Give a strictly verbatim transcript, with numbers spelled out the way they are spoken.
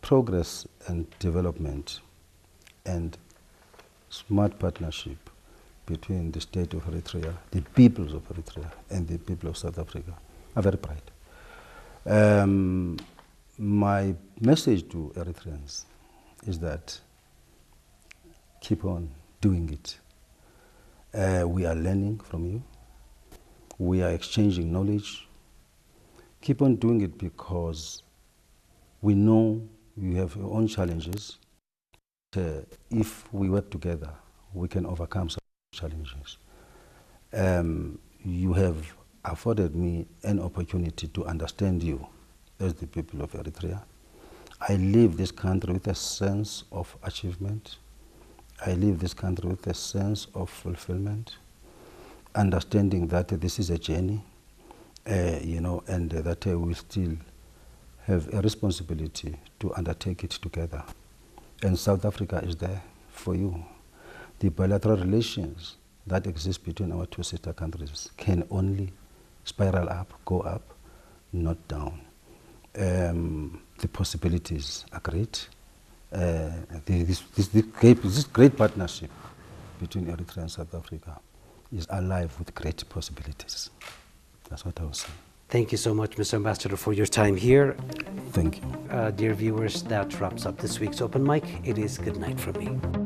progress and development and smart partnership between the state of Eritrea, the peoples of Eritrea, and the people of South Africa are very bright. Um, my message to Eritreans is that keep on doing it. Uh, we are learning from you. We are exchanging knowledge. Keep on doing it because we know you have your own challenges. Uh, if we work together, we can overcome some challenges. Um, you have afforded me an opportunity to understand you as the people of Eritrea. I leave this country with a sense of achievement. I leave this country with a sense of fulfillment, understanding that uh, this is a journey, uh, you know, and uh, that uh, we still have a responsibility to undertake it together. And South Africa is there for you. The bilateral relations that exist between our two sister countries can only spiral up, go up, not down. Um, the possibilities are great. Uh, this, this, this, great, this great partnership between Eritrea and South Africa is alive with great possibilities. That's what I was saying. Thank you so much, Mister Ambassador, for your time here. Thank you. Uh, dear viewers, that wraps up this week's Open Mic. It is good night from me.